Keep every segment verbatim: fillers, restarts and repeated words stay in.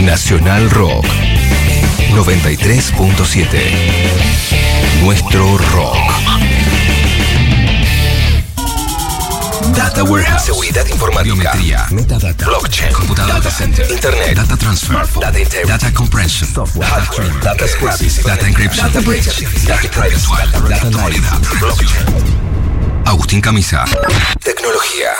Nacional Rock noventa y tres punto siete. Nuestro rock. Data Warehouse, seguridad informática, biometría, metadata, blockchain, computadora, data center, internet, data transfer, data integrity, data compression, software, hardware, data scrapping, data encryption, data breach, data privacy, data autoridad, blockchain. Agustín Camisa. Tecnología.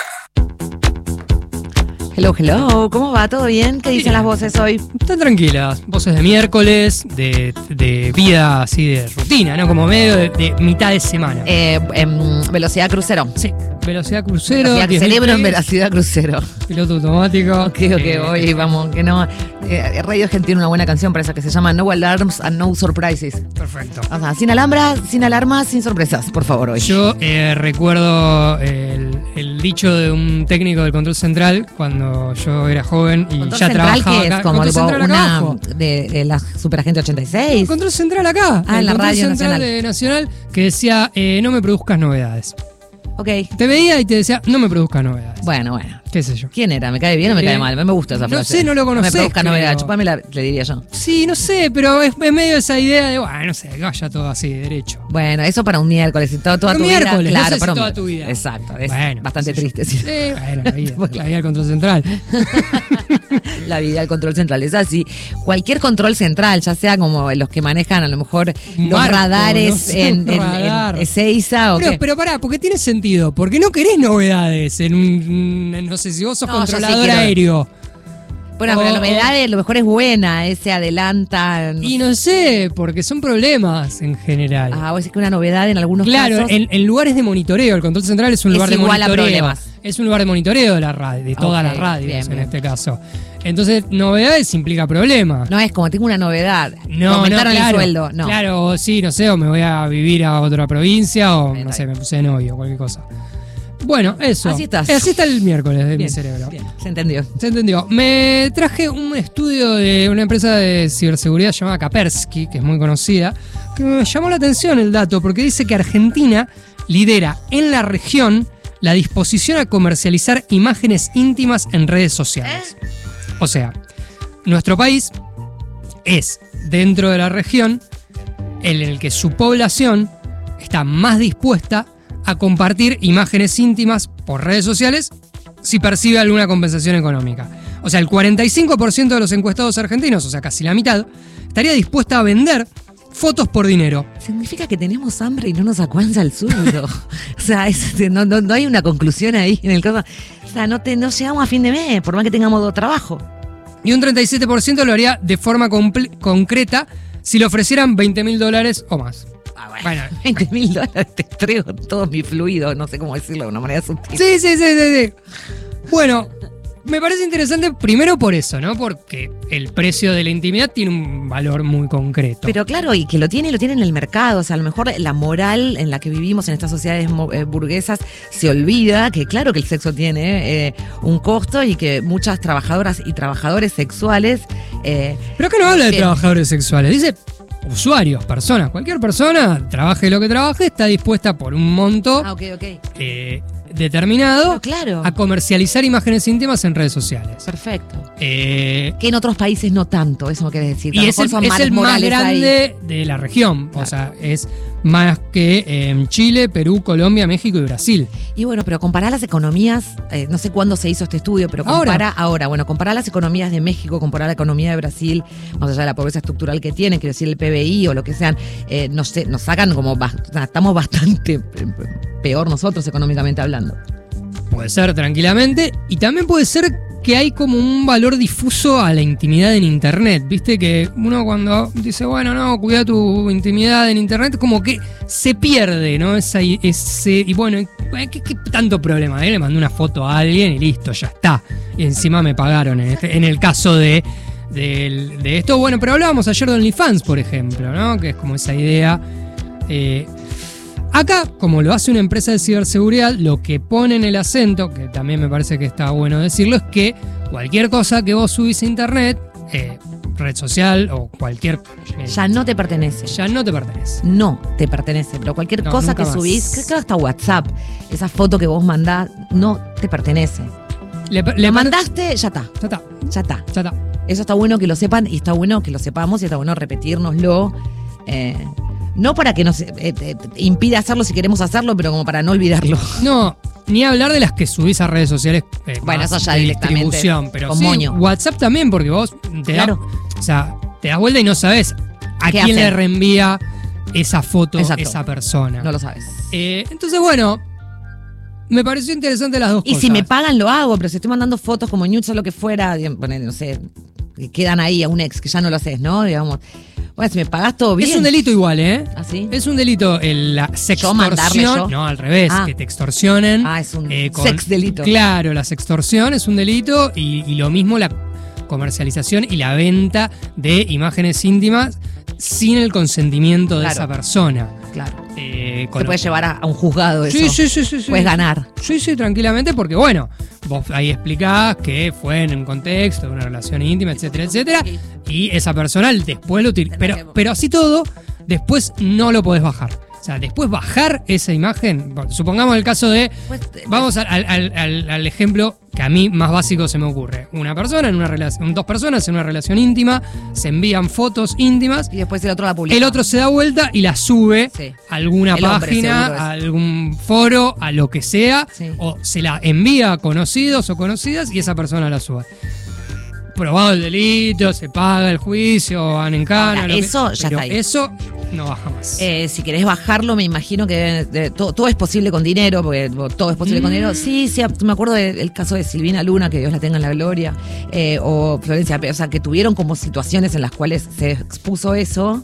Hello, hello, ¿cómo va? ¿Todo bien? ¿Qué dicen las voces hoy? Están tranquilas, voces de miércoles, de, de vida así de rutina, ¿no? Como medio de, de mitad de semana. Eh, en velocidad crucero. Sí, velocidad crucero. Velocidad, cerebro en velocidad crucero. Piloto automático. Ok, ok, eh, hoy vamos, que no. Eh, Radiohead tiene una buena canción para eso que se llama No Alarms and No Surprises. Perfecto. O sea, sin alarmas, sin alarmas, sin sorpresas, por favor, hoy. Yo eh, recuerdo el, el dicho de un técnico del control central cuando yo era joven y Control ya central, trabajaba que es acá. como Control tipo central acá una abajo. de, de la Superagente ochenta y seis. Control central acá. Ah, en el la control radio central nacional. de Nacional que decía eh, no me produzcas novedades. Ok. Te veía y te decía no me produzcas novedades. Bueno, bueno. ¿Qué sé yo? ¿Quién era? ¿Me cae bien o me Eh, cae mal? A mí me gusta esa no frase. sé, no lo conocés, No me produzca novedad, creo. chupámela, le diría yo. Sí, no sé, pero es, es medio esa idea de, bueno, no sé, que vaya todo así, derecho. Bueno, eso para un miércoles y todo, toda Un tu miércoles, vida. no Claro, sé si para un- toda tu vida. Exacto, es Bueno, bastante qué sé yo. triste. Sí. Sí, bueno, la vida, la vida del control central. La vida del control central es así. Cualquier control central, ya sea como los que manejan a lo mejor los Marco, radares no sé, en, un en, radar. en Ezeiza o Pero, qué. pero pará, porque tiene sentido, porque no querés novedades en un, en- no sé, si vos sos No, yo sí controlador quiero. aéreo. Bueno, pero o- la novedad a lo mejor es buena, eh, se adelantan. Y no sé, porque son problemas en general. Ah, vos decís que una novedad en algunos Claro, casos. en, en lugares de monitoreo, el control central es un Es lugar de igual a monitoreo. problemas. Es un lugar de monitoreo de la radio, de todas Ok, las radios bien, en bien. este caso. Entonces, novedades implica problemas. No es como tengo una novedad. No, aumentaron no, claro, el sueldo. No. Claro, sí, no sé, o me voy a vivir a otra provincia, o Ahí no está. sé, me puse de novio, cualquier cosa. Bueno, eso. Así estás. Eh, Así está el miércoles de mi Bien, cerebro. bien, se entendió. Se entendió. Me traje un estudio de una empresa de ciberseguridad llamada Kaspersky, que es muy conocida, que me llamó la atención el dato, porque dice que Argentina lidera en la región la disposición a comercializar imágenes íntimas en redes sociales. O sea, nuestro país es, dentro de la región, en el que su población está más dispuesta a compartir imágenes íntimas por redes sociales si percibe alguna compensación económica. O sea, el cuarenta y cinco por ciento de los encuestados argentinos, o sea, casi la mitad, estaría dispuesta a vender fotos por dinero. Significa que tenemos hambre y no nos alcanza el sueldo. O sea, es- no, no, no hay una conclusión ahí en el caso. O sea, no, te, no llegamos a fin de mes, por más que tengamos dos trabajos. Y un treinta y siete por ciento lo haría de forma comple- concreta si le ofrecieran veinte mil dólares o más. Ah, Bueno. veinte mil dólares te entrego todos mis fluidos, no sé cómo decirlo de una manera sutil. Sí, sí, sí, sí, sí. Bueno, me parece interesante primero por eso, ¿no? Porque el precio de la intimidad tiene un valor muy concreto. Pero claro, y que lo tiene, lo tiene en el mercado. O sea, a lo mejor la moral en la que vivimos en estas sociedades mo- eh, burguesas se olvida que claro que el sexo tiene eh, un costo y que muchas trabajadoras y trabajadores sexuales... eh, Pero acá no habla de Bien. trabajadores sexuales, dice usuarios, personas. Cualquier persona, trabaje lo que trabaje, está dispuesta por un monto Ah, ok, ok. eh, determinado Pero claro. a comercializar imágenes íntimas en redes sociales. Perfecto. Eh, Que en otros países no tanto, eso me querés decir. Que a y lo es el, mejor son es más el más morales ahí. grande de la región. Claro. O sea, es más que en Chile, Perú, Colombia, México y Brasil. Y bueno, pero comparar las economías, eh, no sé cuándo se hizo este estudio, pero Ahora. compara ahora. Bueno, comparar las economías de México, comparar la economía de Brasil, más allá de la pobreza estructural que tienen, quiero decir el P B I o lo que sean, eh, no sé, nos sacan como, bast- o sea, estamos bastante eh, peor nosotros económicamente hablando. Puede ser tranquilamente. Y también puede ser que hay como un valor difuso a la intimidad en Internet. Viste que uno cuando dice, bueno, no, cuida tu intimidad en Internet, como que se pierde, ¿no? Esa, ese, y bueno, ¿qué, qué tanto problema? ¿eh? Le mandé una foto a alguien y listo, ya está. Y encima me pagaron en, este, en el caso de, de, de esto. Bueno, pero hablábamos ayer de OnlyFans, por ejemplo, ¿no? Que es como esa idea... Eh, Acá, como lo hace una empresa de ciberseguridad, lo que pone en el acento, que también me parece que está bueno decirlo, es que cualquier cosa que vos subís a internet, eh, red social o cualquier... eh, Ya no te pertenece. ya no te pertenece. No te pertenece, pero cualquier No, cosa nunca que más. subís, creo que hasta WhatsApp, esa foto que vos mandás, no te pertenece. Le, le Le mand- mandaste, ya está, Ya está, ya está. ya está. Eso está bueno que lo sepan y está bueno que lo sepamos y está bueno repetírnoslo. Eh, no para que nos eh, eh, impida hacerlo si queremos hacerlo, pero como para no olvidarlo. No, ni hablar de las que subís a redes sociales. Eh, Bueno, más eso ya de directamente, distribución, pero con sí, moño. WhatsApp también, porque vos te Claro. das, o sea, te das vuelta y no sabes a ¿Qué quién le hacen? reenvía esa foto Exacto. esa persona. No lo sabes. Eh, entonces, bueno, me pareció interesante las dos Y cosas. si me pagan lo hago, pero si estoy mandando fotos como nudes o lo que fuera, digamos, ponele, no sé, que quedan ahí a un ex que ya no lo haces, ¿no? Digamos, bueno, si me pagás todo bien. Es un delito igual, ¿eh? ¿Ah, sí? Es un delito el, la mandarle sextorsión. yo. No, al revés, Ah. que te extorsionen. Ah, es un eh, con- sex delito. Claro, la sextorsión es un delito y, y lo mismo la comercialización y la venta de imágenes íntimas sin el consentimiento de Claro. esa persona. Claro. Eh, con Se lo- puede llevar a, a un juzgado eso. Sí, sí, sí, sí, sí. Puedes ganar. Sí, sí, tranquilamente, porque bueno, vos ahí explicás que fue en un contexto de una relación íntima, etcétera, etcétera, y esa persona después lo utiliza. Pero, pero así todo, después no lo podés bajar. O sea, después bajar esa imagen, bueno, supongamos el caso de, Pues, eh, vamos al, al- al- al ejemplo que a mí más básico se me ocurre. Una persona en una relación, dos personas en una relación íntima, se envían fotos íntimas, Y después el otro la publica. el otro se da vuelta y la sube Sí. a alguna El hombre, página, seguro es. a algún foro, a lo que sea, Sí. o se la envía a conocidos o conocidas y esa persona la sube. Probado el delito, se paga el juicio, van en cana. Ahora, lo que- eso ya pero está ahí. eso no baja más. Eh, si querés bajarlo, me imagino que debe- de- todo, todo es posible con dinero, porque todo es posible con Mm. dinero. Sí, sí, me acuerdo del el caso de Silvina Luna, que Dios la tenga en la gloria, eh, o Florencia Pérez, o sea, que tuvieron como situaciones en las cuales se expuso eso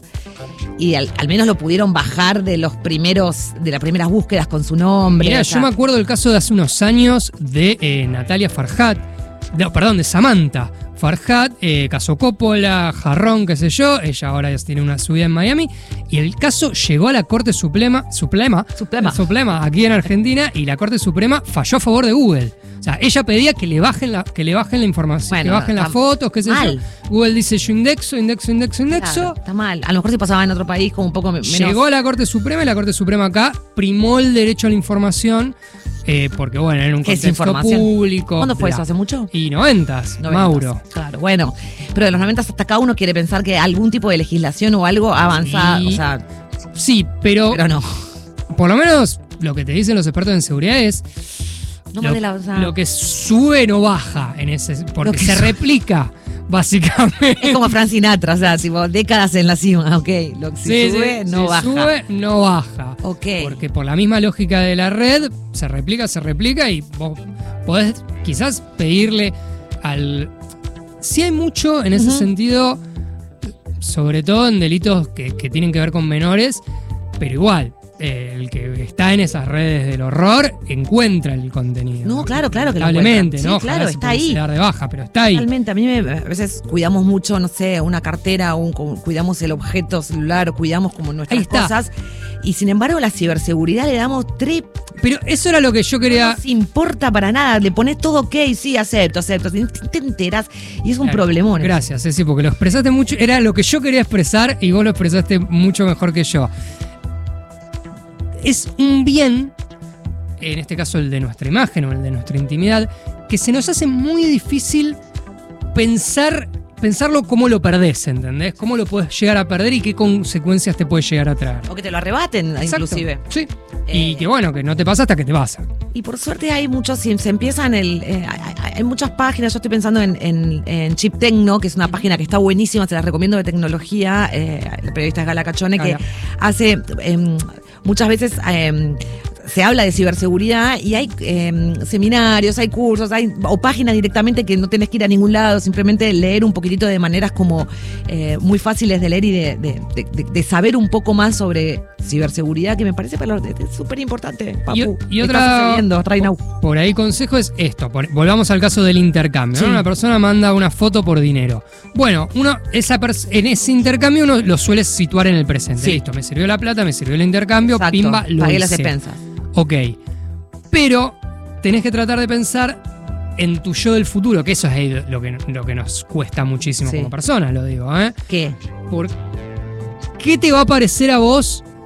y al, al menos lo pudieron bajar de los primeros, de las primeras búsquedas con su nombre. Mirá, o sea, yo me acuerdo del caso de hace unos años de eh, Natalia Farhat, no, perdón, de Samantha Farhat, eh, caso Coppola, Jarrón, qué sé yo, ella ahora ya tiene una subida en Miami, y el caso llegó a la Corte Suprema, Suprema, Suprema. Suprema aquí en Argentina, y la Corte Suprema falló a favor de Google. O sea, ella pedía que le bajen la, que le bajen la información, Bueno, que bajen las está fotos, qué sé mal. yo. Google dice yo indexo, indexo, indexo, indexo. claro, está mal. A lo mejor si pasaba en otro país como un poco me- menos. Llegó a la Corte Suprema y la Corte Suprema acá primó el derecho a la información eh, porque, bueno, era un ¿Qué es contexto información? público. ¿Cuándo fue bla. eso? ¿Hace mucho? Y noventas, Noventas, Mauro. Claro, bueno. Pero de los noventas hasta acá uno quiere pensar que algún tipo de legislación o algo ha avanzado. Sí. O sea, Sí, pero, pero no. por lo menos lo que te dicen los expertos en seguridad es No lo, mande la- o sea, lo que sube no baja en ese Lo porque que se sube. replica, básicamente. Es como Frank Sinatra, o sea, tipo, décadas en la cima, ok. Lo que si Sí, sube, sí, no si baja. sube, no baja. Ok. Porque por la misma lógica de la red, se replica, se replica y vos podés quizás pedirle al... Sí hay mucho en ese Ujú. sentido, sobre todo en delitos que, que tienen que ver con menores, pero igual, eh, el que está en esas redes del horror encuentra el contenido. No, claro, claro que lo Lamentablemente, encuentra. ¿no? Sí, claro, Ojalá se está pudiese ahí. dar de baja, pero está ahí. Realmente, a mí me- a veces cuidamos mucho, no sé, una cartera, un, cu- cuidamos el objeto celular, o cuidamos como Ahí nuestras está. cosas. Y sin embargo, la ciberseguridad le damos tres. Pero eso era lo que yo No quería... nos importa para nada. Le pones todo ok, sí, acepto, acepto. Si te enteras. Y es un Claro. problemón. Gracias, Ceci, porque lo expresaste mucho. Era lo que yo quería expresar y vos lo expresaste mucho mejor que yo. Es un bien, en este caso el de nuestra imagen o el de nuestra intimidad, que se nos hace muy difícil pensar, pensarlo cómo lo perdés, ¿entendés? Cómo lo puedes llegar a perder y qué consecuencias te puede llegar a traer. O que te lo arrebaten, Exacto. inclusive. Sí. Eh, Y que bueno, que no te pasa hasta que te pasa. Y por suerte hay muchos, si se empiezan el, eh, hay, hay muchas páginas, yo estoy pensando en, en, en Chip Tecno, que es una página que está buenísima, se las recomiendo de tecnología, eh, el periodista es Gala Cachone, que Gala. hace eh, muchas veces eh, se habla de ciberseguridad y hay eh, seminarios, hay cursos, hay o páginas directamente que no tenés que ir a ningún lado, simplemente leer un poquitito de maneras como eh, muy fáciles de leer y de, de, de- de- de saber un poco más sobre ciberseguridad, que me parece para los- es súper importante, Papu. Y, y Estás otra, sucediendo right now. por ahí consejo es esto, por- volvamos al caso del intercambio, ¿no? Sí. Una persona manda una foto por dinero. Bueno, uno esa pers- en ese intercambio uno lo suele situar en el presente. Sí. Listo, me sirvió la plata, me sirvió el intercambio, Exacto, pimba, lo pagué hice. las expensas. Ok, pero tenés que tratar de pensar en tu yo del futuro, que eso es ahí lo que, lo que nos cuesta muchísimo Sí. como personas, lo digo, ¿eh? ¿Qué? Por ¿Qué te va a parecer a vos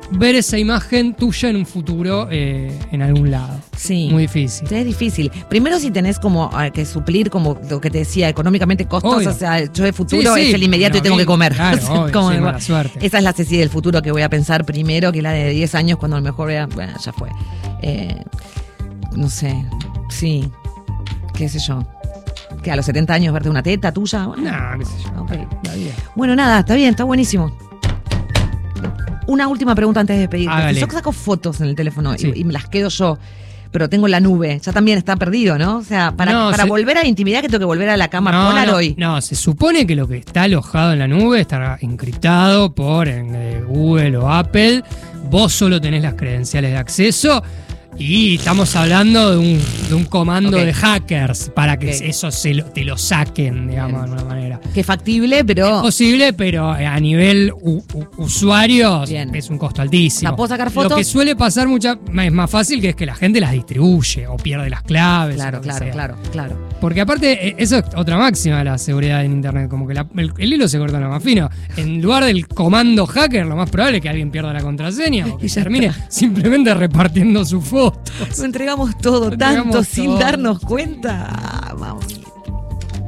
ver esa imagen tuya en un futuro eh, en algún lado. Sí. Muy difícil. Sí, es difícil. Primero, si tenés como eh, que suplir, como lo que te decía, económicamente costos, Obvio. o sea, yo de futuro Sí, sí, es el inmediato y pero tengo que bien, comer. claro, O sea, obvio, como sí, igual. mala suerte. Esa es la Ceci del futuro que voy a pensar primero que la de diez años, cuando a lo mejor vea, bueno, ya fue. Eh, no sé, sí, qué sé yo. Que a los setenta años verte una teta tuya. Bueno, No, qué sé yo. ok. La vida. Bueno, nada, está bien, está buenísimo. Una última pregunta antes de despedirte. Hágale. Si yo saco fotos en el teléfono Sí. y, y me las quedo yo, pero tengo la nube, ya también está perdido, ¿no? O sea, para, No, para se- volver a la intimidad, que tengo que volver a la cama No, Polaroid. no, no, se supone que lo que está alojado en la nube está encriptado por eh, Google o Apple. Vos solo tenés las credenciales de acceso. Y estamos hablando de un, de un comando Ok. de hackers para que Ok. eso se lo- te lo saquen, digamos, Bien. de alguna manera. Que es factible, pero. Es posible, pero a nivel u- u- usuario Bien. es un costo altísimo. ¿La puedo sacar fotos? Lo que suele pasar mucha, es más fácil que es que la gente las distribuye o pierde las claves. o Claro, lo que claro, sea. claro, claro. Porque aparte, eh, eso es otra máxima de la seguridad en internet, como que la- el, el hilo se corta lo más fino. En lugar del comando hacker, lo más probable es que alguien pierda la contraseña o que Y ya termine está. simplemente repartiendo sus fotos. Lo entregamos todo, Lo tanto, entregamos sin todo. darnos cuenta. Ah, vamos.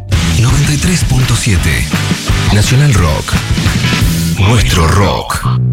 noventa y tres punto siete Nacional Rock. Nuestro rock.